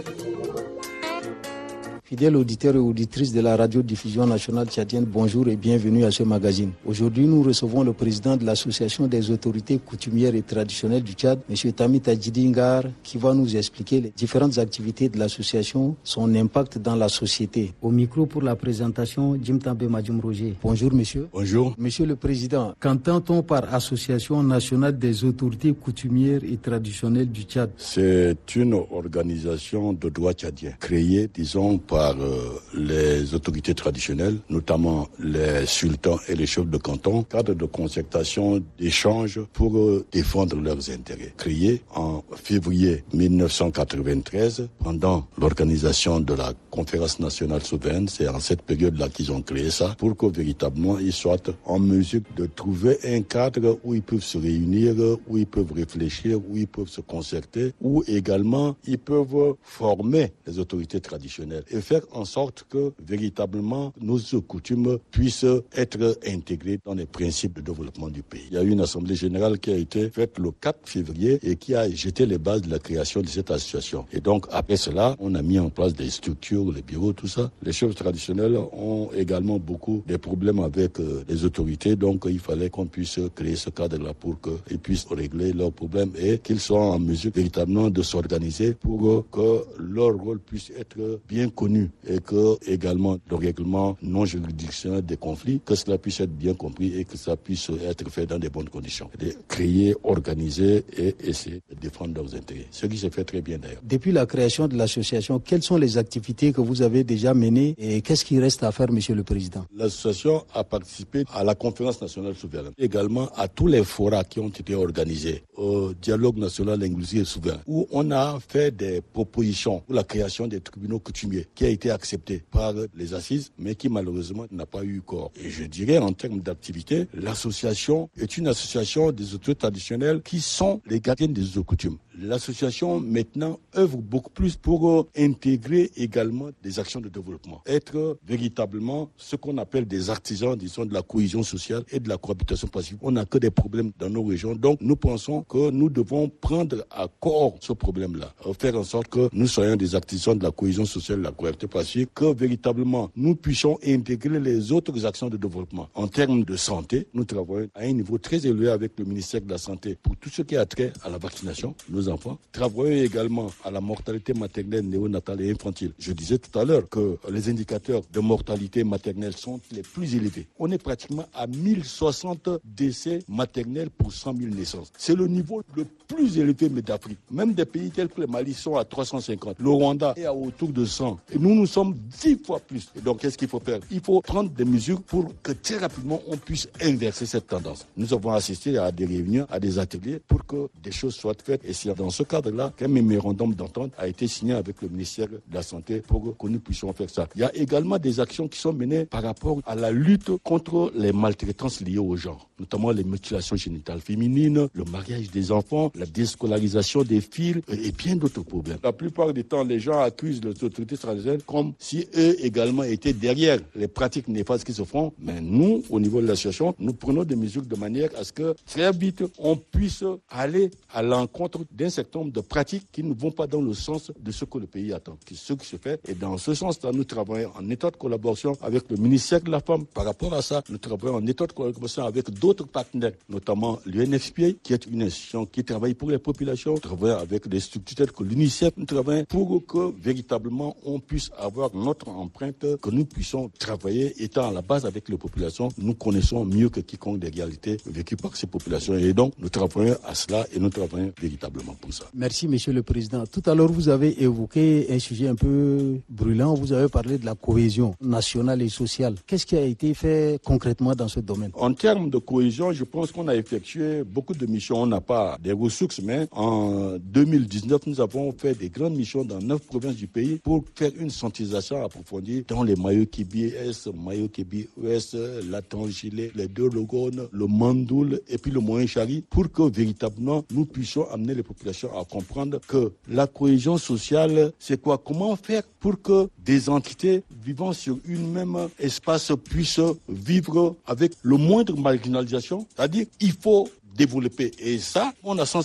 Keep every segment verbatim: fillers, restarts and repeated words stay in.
Fidèles auditeurs et auditrices de la radiodiffusion nationale tchadienne, bonjour et bienvenue à ce magazine. Aujourd'hui, nous recevons le président de l'association des autorités coutumières et traditionnelles du Tchad, M. Tamit Adjidi Ngar, qui va nous expliquer les différentes activités de l'association, son impact dans la société. Au micro pour la présentation, Jim Tambe Madjoum Roger. Bonjour monsieur. Bonjour. Monsieur le président, qu'entend-on par Association nationale des autorités coutumières et traditionnelles du Tchad? C'est une organisation de droit tchadien, créée, disons, par par euh, les autorités traditionnelles, notamment les sultans et les chefs de canton, cadre de concertation, d'échange pour euh, défendre leurs intérêts. Créé en février mille neuf cent quatre-vingt-treize, pendant l'organisation de la conférence nationale souveraine, c'est en cette période-là qu'ils ont créé ça, pour que véritablement ils soient en mesure de trouver un cadre où ils peuvent se réunir, où ils peuvent réfléchir, où ils peuvent se concerter, où également ils peuvent former les autorités traditionnelles et faire en sorte que véritablement nos coutumes puissent être intégrées dans les principes de développement du pays. Il y a eu une assemblée générale qui a été faite le quatre février et qui a jeté les bases de la création de cette association. Et donc après cela, on a mis en place des structures, les bureaux, tout ça. Les chefs traditionnels ont également beaucoup de problèmes avec euh, les autorités, donc il fallait qu'on puisse créer ce cadre-là pour qu'ils puissent régler leurs problèmes et qu'ils soient en mesure véritablement de s'organiser pour euh, que leur rôle puisse être bien connu et que également le règlement non juridictionnel des conflits, que cela puisse être bien compris et que ça puisse être fait dans de bonnes conditions. De créer, organiser et essayer de défendre leurs intérêts. Ce qui se fait très bien d'ailleurs. Depuis la création de l'association, quelles sont les activités que vous avez déjà menées et qu'est-ce qui reste à faire, Monsieur le Président? L'association a participé à la conférence nationale souveraine, également à tous les forats qui ont été organisés, au dialogue national inclusif et souverain, où on a fait des propositions pour la création des tribunaux coutumiers, qui a été accepté par les assises, mais qui malheureusement n'a pas eu corps. Et je dirais, en termes d'activité, l'association est une association des autorités traditionnelles qui sont les gardiennes des us coutumes. L'association maintenant œuvre beaucoup plus pour intégrer également des actions de développement, être véritablement ce qu'on appelle des artisans, disons, de la cohésion sociale et de la cohabitation pacifique. On n'a que des problèmes dans nos régions, donc nous pensons que nous devons prendre à corps ce problème-là, faire en sorte que nous soyons des artisans de la cohésion sociale et de la cohabitation pacifique, que véritablement nous puissions intégrer les autres actions de développement. En termes de santé, nous travaillons à un niveau très élevé avec le ministère de la Santé pour tout ce qui a trait à la vaccination, nos enfants. Travaillons également à la mortalité maternelle, néonatale et infantile. Je disais tout à l'heure que les indicateurs de mortalité maternelle sont les plus élevés. On est pratiquement à mille soixante décès maternels pour cent mille naissances. C'est le niveau le plus élevé d'Afrique. Même des pays tels que le Mali sont à trois cent cinquante. Le Rwanda est à autour de cent. Et nous, nous sommes dix fois plus. Et donc, qu'est-ce qu'il faut faire? Il faut prendre des mesures pour que très rapidement, on puisse inverser cette tendance. Nous avons assisté à des réunions, à des ateliers pour que des choses soient faites. Et c'est dans ce cadre-là qu'un mémorandum d'entente a été signé avec le ministère de la Santé pour que nous puissions faire ça. Il y a également des actions qui sont menées par rapport à la lutte contre les maltraitances liées au genre, notamment les mutilations génitales féminines, le mariage des enfants, la déscolarisation des filles et bien d'autres problèmes. La plupart du temps, les gens accusent les autorités traditionnelles comme si eux également étaient derrière les pratiques néfastes qui se font. Mais nous, au niveau de l'association, nous prenons des mesures de manière à ce que très vite, on puisse aller à l'encontre d'un certain nombre de pratiques qui ne vont pas dans le sens de ce que le pays attend, que ce qui se fait. Et dans ce sens-là, nous travaillons en étroite collaboration avec le ministère de la Femme. Par rapport à ça, nous travaillons en étroite collaboration avec d'autres partenaires, notamment l'U N F P A, qui est une institution qui travaille pour les populations. Nous travaillons avec des structures telles que l'UNICEF. Nous travaillons pour que véritablement on puisse avoir notre empreinte, que nous puissions travailler étant à la base avec les populations. Nous connaissons mieux que quiconque des réalités vécues par ces populations. Et donc, nous travaillons à cela et nous travaillons véritablement pour ça. Merci, Monsieur le Président. Tout à l'heure, vous avez évoqué un sujet un peu brûlant. Vous avez parlé de la cohésion nationale et sociale. Qu'est-ce qui a été fait concrètement dans ce domaine? En termes de cohésion, je pense qu'on a effectué beaucoup de missions. On n'a pas des ressources, mais en deux mille dix-neuf, nous avons fait des grandes missions dans neuf provinces du pays pour faire une sensibilisation approfondie dans les Mayo-Kébi Est, Mayo-Kébi Ouest, la Tangilé, les deux Logones, le Mandoul et puis le Moyen-Chari, pour que véritablement nous puissions amener les populations à comprendre que la cohésion sociale, c'est quoi? Comment faire pour que des entités vivant sur une même espace puissent vivre avec le moindre marginalisation? C'est-à-dire, il faut développer. Et ça, on a sensibilisé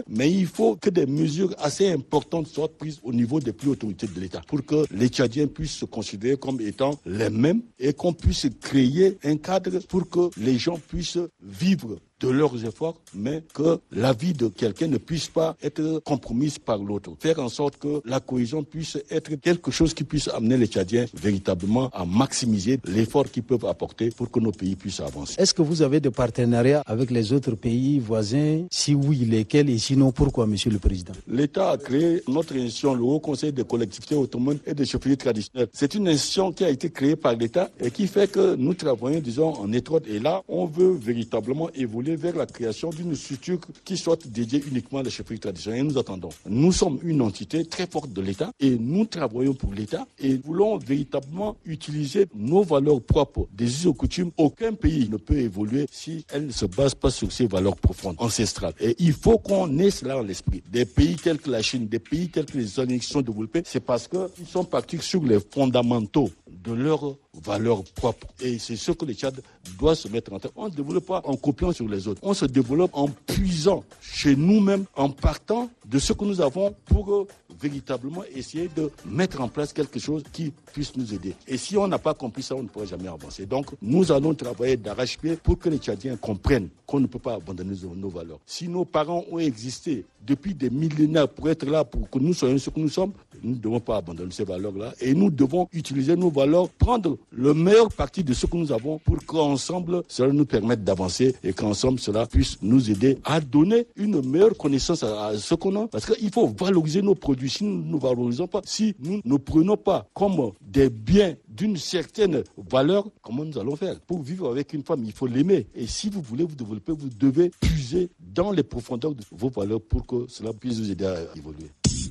mais il faut que des mesures assez importantes soient prises au niveau des plus autorités de l'État pour que les Tchadiens puissent se considérer comme étant les mêmes et qu'on puisse créer un cadre pour que les gens puissent vivre de leurs efforts, mais que la vie de quelqu'un ne puisse pas être compromise par l'autre. Faire en sorte que la cohésion puisse être quelque chose qui puisse amener les Tchadiens véritablement à maximiser l'effort qu'ils peuvent apporter pour que nos pays puissent avancer. Est-ce que vous avez des partenariats avec les autres pays voisins? Si oui, lesquels et sinon pourquoi, Monsieur le Président? L'État a créé notre institution, le Haut Conseil des collectivités autonomes et des chefferies traditionnelles. C'est une institution qui a été créée par l'État et qui fait que nous travaillons, disons, en étroite. Et là, on veut véritablement évoluer vers la création d'une structure qui soit dédiée uniquement à la chefferie traditionnelle. Et nous attendons. Nous sommes une entité très forte de l'État et nous travaillons pour l'État et voulons véritablement utiliser nos valeurs propres, des us et coutumes. Aucun pays ne peut évoluer si elle ne se base pas sur ses valeurs profondes, ancestrales. Et il faut qu'on ait cela en l'esprit. Des pays tels que la Chine, des pays tels que les États-Unis qui sont développés, c'est parce qu'ils sont partis sur les fondamentaux de leurs valeurs propres. Et c'est ce que le Tchad doit se mettre en tête. On ne développe pas en copiant sur les autres. On se développe en puisant chez nous-mêmes, en partant de ce que nous avons pour euh, véritablement essayer de mettre en place quelque chose qui puisse nous aider. Et si on n'a pas compris ça, on ne pourra jamais avancer. Donc, nous allons travailler d'arrache-pied pour que les Tchadiens comprennent qu'on ne peut pas abandonner nos valeurs. Si nos parents ont existé depuis des millénaires pour être là, pour que nous soyons ce que nous sommes, nous ne devons pas abandonner ces valeurs-là. Et nous devons utiliser nos valeurs, prendre le meilleur parti de ce que nous avons pour qu'ensemble, cela nous permette d'avancer et qu'ensemble, cela puisse nous aider à donner une meilleure connaissance à, à ce qu'on a. Parce qu'il faut valoriser nos produits. Si nous ne nous valorisons pas, si nous ne prenons pas comme des biens d'une certaine valeur, comment nous allons faire? Pour vivre avec une femme, il faut l'aimer. Et si vous voulez vous développer, vous devez puiser dans les profondeurs de vos valeurs pour que cela puisse vous aider à évoluer.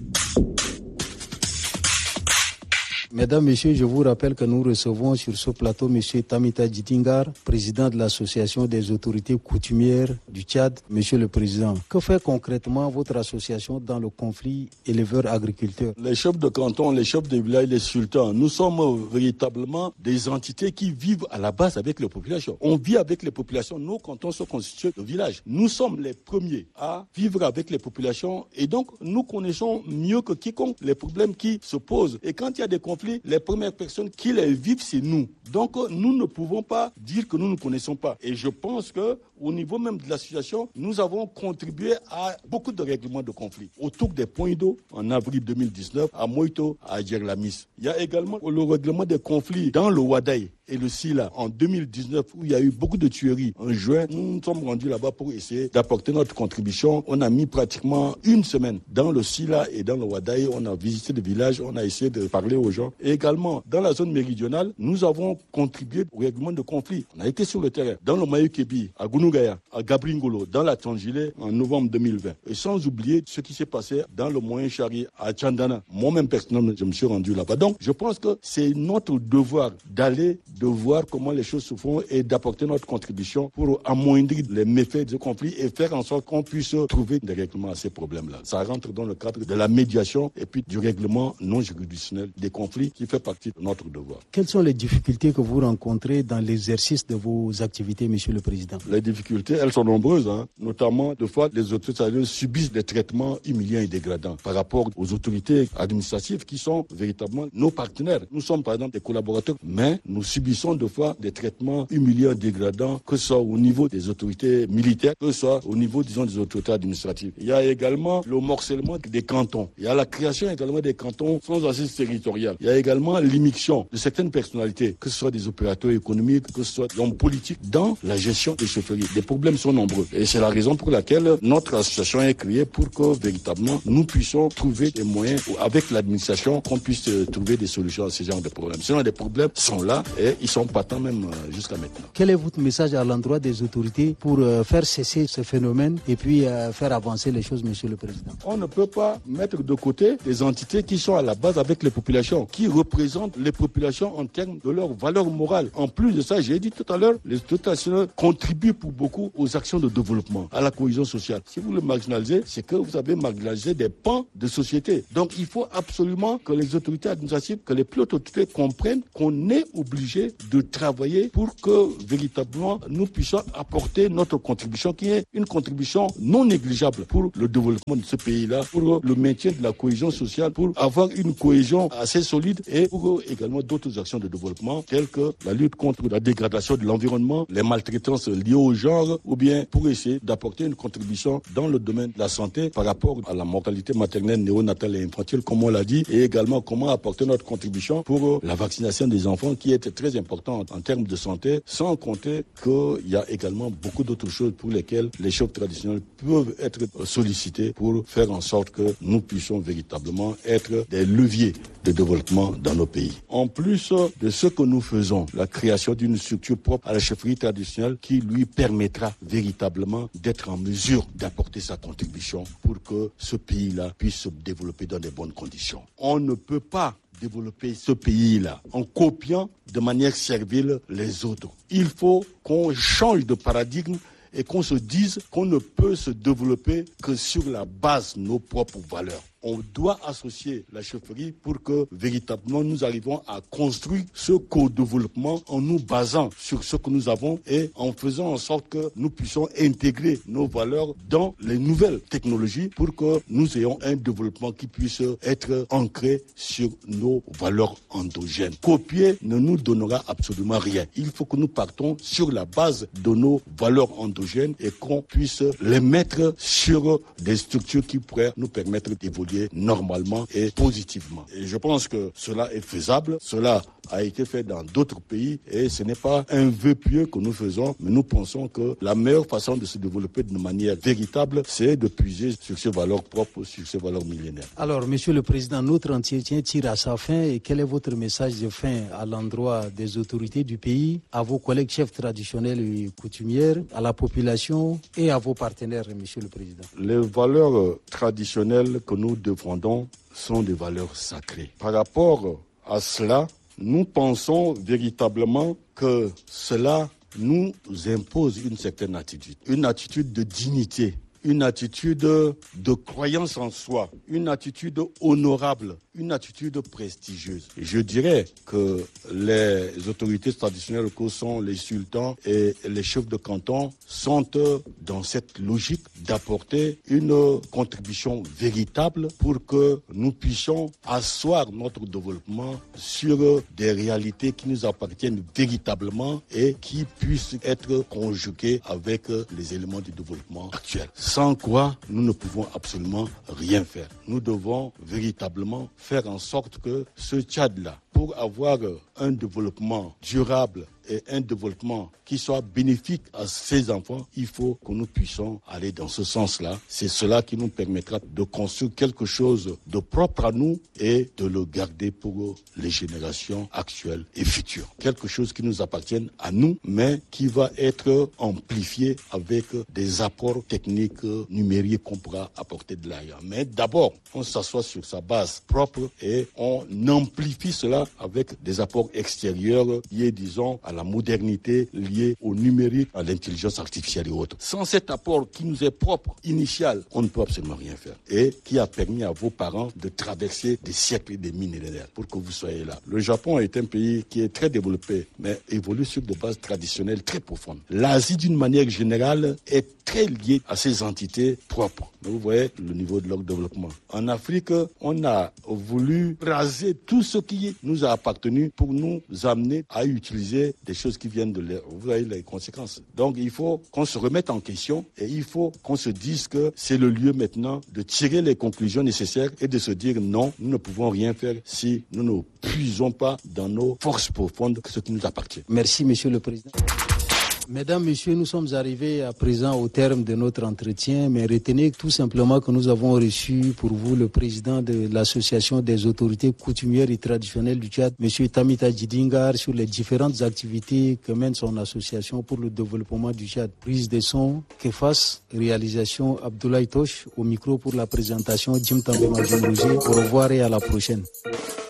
Mesdames, Messieurs, je vous rappelle que nous recevons sur ce plateau M. Tamita Djitingar, président de l'Association des autorités coutumières du Tchad. Monsieur le Président, que fait concrètement votre association dans le conflit éleveurs-agriculteurs? Les chefs de canton, les chefs de village, les sultans, nous sommes véritablement des entités qui vivent à la base avec les populations. On vit avec les populations, nos cantons sont constitués de villages. Nous sommes les premiers à vivre avec les populations et donc nous connaissons mieux que quiconque les problèmes qui se posent. Et quand il y a des conflits, les premières personnes qui les vivent, c'est nous. Donc, nous ne pouvons pas dire que nous ne connaissons pas. Et je pense que au niveau même de l'association, nous avons contribué à beaucoup de règlements de conflits. Autour des points d'eau, en avril deux mille dix-neuf, à Moïto, à Djerlamis. Il y a également le règlement des conflits dans le Wadaï et le Sila en deux mille dix-neuf, où il y a eu beaucoup de tueries. En juin, nous nous sommes rendus là-bas pour essayer d'apporter notre contribution. On a mis pratiquement une semaine dans le Sila et dans le Wadaï. On a visité des villages, on a essayé de parler aux gens. Et également, dans la zone méridionale, nous avons contribué au règlement de conflits. On a été sur le terrain, dans le Mayukebi, à Gunugaya, à Gabringolo, dans la Tangilé, en novembre deux mille vingt. Et sans oublier ce qui s'est passé dans le Moyen Chari, à Tchandana. Moi-même, personnellement, je me suis rendu là-bas. Donc, je pense que c'est notre devoir d'aller, de voir comment les choses se font et d'apporter notre contribution pour amoindrir les méfaits de ce conflit et faire en sorte qu'on puisse trouver des règlements à ces problèmes-là. Ça rentre dans le cadre de la médiation et puis du règlement non juridictionnel des conflits qui fait partie de notre devoir. Quelles sont les difficultés que vous rencontrez dans l'exercice de vos activités, Monsieur le Président? Les difficultés, elles sont nombreuses, hein. Notamment, de fois, les autorités subissent des traitements humiliants et dégradants par rapport aux autorités administratives qui sont véritablement nos partenaires. Nous sommes par exemple des collaborateurs, mais nous subissons de fois des traitements humiliants et dégradants, que ce soit au niveau des autorités militaires, que ce soit au niveau, disons, des autorités administratives. Il y a également le morcellement des cantons. Il y a la création également des cantons sans assise territoriale. Il y a également l'immixtion de certaines personnalités, que ce soit des opérateurs économiques, que ce soit des hommes politiques, dans la gestion des chefferies. Les problèmes sont nombreux. Et c'est la raison pour laquelle notre association est créée pour que, véritablement, nous puissions trouver des moyens, avec l'administration, qu'on puisse trouver des solutions à ce genre de problèmes. Sinon, les problèmes sont là et ils sont patents même jusqu'à maintenant. Quel est votre message à l'endroit des autorités pour euh, faire cesser ce phénomène et puis euh, faire avancer les choses, Monsieur le Président? On ne peut pas mettre de côté des entités qui sont à la base avec les populations, qui représentent les populations en termes de leur valeur morale. En plus de ça, j'ai dit tout à l'heure, les autorités nationales contribuent pour beaucoup aux actions de développement, à la cohésion sociale. Si vous le marginalisez, c'est que vous avez marginalisé des pans de société. Donc il faut absolument que les autorités administratives, que les plus autorités comprennent qu'on est obligé essayer de travailler pour que véritablement nous puissions apporter notre contribution qui est une contribution non négligeable pour le développement de ce pays-là, pour le maintien de la cohésion sociale, pour avoir une cohésion assez solide et pour également d'autres actions de développement telles que la lutte contre la dégradation de l'environnement, les maltraitances liées au genre ou bien pour essayer d'apporter une contribution dans le domaine de la santé par rapport à la mortalité maternelle, néonatale et infantile, comme on l'a dit, et également comment apporter notre contribution pour la vaccination des enfants qui est très importante en termes de santé, sans compter qu'il y a également beaucoup d'autres choses pour lesquelles les chefs traditionnels peuvent être sollicités pour faire en sorte que nous puissions véritablement être des leviers de développement dans nos pays. En plus de ce que nous faisons, la création d'une structure propre à la chefferie traditionnelle qui lui permettra véritablement d'être en mesure d'apporter sa contribution pour que ce pays-là puisse se développer dans de bonnes conditions. On ne peut pas développer ce pays-là en copiant de manière servile les autres. Il faut qu'on change de paradigme et qu'on se dise qu'on ne peut se développer que sur la base de nos propres valeurs. On doit associer la chefferie pour que véritablement nous arrivons à construire ce co-développement en nous basant sur ce que nous avons et en faisant en sorte que nous puissions intégrer nos valeurs dans les nouvelles technologies pour que nous ayons un développement qui puisse être ancré sur nos valeurs endogènes. Copier ne nous donnera absolument rien. Il faut que nous partons sur la base de nos valeurs endogènes et qu'on puisse les mettre sur des structures qui pourraient nous permettre d'évoluer normalement et positivement. Et je pense que cela est faisable, cela a été fait dans d'autres pays et ce n'est pas un vœu pieux que nous faisons, mais nous pensons que la meilleure façon de se développer de manière véritable, c'est de puiser sur ces valeurs propres, sur ces valeurs millénaires. Alors, Monsieur le Président, notre entretien tire à sa fin et quel est votre message de fin à l'endroit des autorités du pays, à vos collègues chefs traditionnels et coutumières, à la population et à vos partenaires, Monsieur le Président? Les valeurs traditionnelles que nous défendons sont des valeurs sacrées. Par rapport à cela, nous pensons véritablement que cela nous impose une certaine attitude, une attitude de dignité, une attitude de croyance en soi, une attitude honorable, une attitude prestigieuse. Et je dirais que les autorités traditionnelles que sont les sultans et les chefs de canton sont dans cette logique d'apporter une contribution véritable pour que nous puissions asseoir notre développement sur des réalités qui nous appartiennent véritablement et qui puissent être conjuguées avec les éléments du développement actuel. Sans quoi nous ne pouvons absolument rien faire. Nous devons véritablement faire en sorte que ce Tchad-là, pour avoir un développement durable et un développement qui soit bénéfique à ses enfants, il faut que nous puissions aller dans ce sens-là. C'est cela qui nous permettra de construire quelque chose de propre à nous et de le garder pour les générations actuelles et futures. Quelque chose qui nous appartienne à nous, mais qui va être amplifié avec des apports techniques, numériques qu'on pourra apporter de l'ailleurs. Mais d'abord, on s'assoit sur sa base propre et on amplifie cela avec des apports extérieurs liés, disons, à la modernité, liée au numérique, à l'intelligence artificielle et autres. Sans cet apport qui nous est propre, initial, on ne peut absolument rien faire. Et qui a permis à vos parents de traverser des siècles et des millénaires pour que vous soyez là. Le Japon est un pays qui est très développé, mais évolue sur des bases traditionnelles très profondes. L'Asie, d'une manière générale, est très liée à ces entités propres. Mais vous voyez le niveau de leur développement. En Afrique, on a voulu raser tout ce qui nous a appartenu pour nous amener à utiliser des choses qui viennent de l'air. Vous voyez les conséquences. Donc il faut qu'on se remette en question et il faut qu'on se dise que c'est le lieu maintenant de tirer les conclusions nécessaires et de se dire non, nous ne pouvons rien faire si nous ne puisons pas dans nos forces profondes ce qui nous appartient. Merci, Monsieur le Président. Mesdames, Messieurs, nous sommes arrivés à présent au terme de notre entretien, mais retenez tout simplement que nous avons reçu pour vous le président de l'Association des autorités coutumières et traditionnelles du Tchad, M. Tamita Djidingar, sur les différentes activités que mène son association pour le développement du Tchad. Prise de son, Kefas, réalisation Abdoulaye Tosh, au micro pour la présentation Jim També Majoulouzi. Au revoir et à la prochaine.